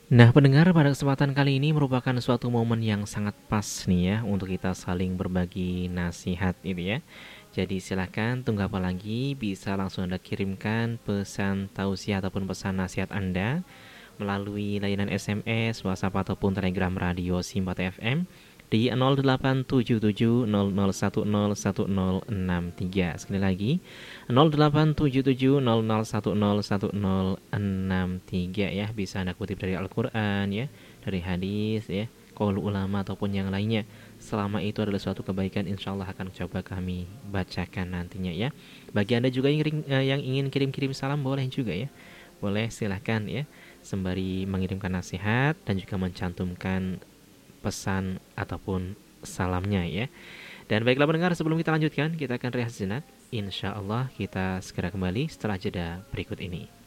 Nah, pendengar, pada kesempatan kali ini merupakan suatu momen yang sangat pas nih ya untuk kita saling berbagi nasihat itu ya. Jadi silahkan tunggu apa lagi, bisa langsung Anda kirimkan pesan tausiah ataupun pesan nasihat Anda melalui layanan SMS, WhatsApp ataupun Telegram Radio Simpat FM di 087700101063. Sekali lagi 087700101063 ya. Bisa Anda kutip dari Al-Qur'an ya, dari hadis ya, qaul ulama ataupun yang lainnya. Selama itu adalah suatu kebaikan, insya Allah akan coba kami bacakan nantinya ya. Bagi Anda juga yang ingin kirim-kirim salam, boleh juga ya. Boleh, silahkan ya, sembari mengirimkan nasihat dan juga mencantumkan pesan ataupun salamnya ya. Dan baiklah pendengar, sebelum kita lanjutkan, kita akan rehat sejenak. Insya Allah kita segera kembali setelah jeda berikut ini.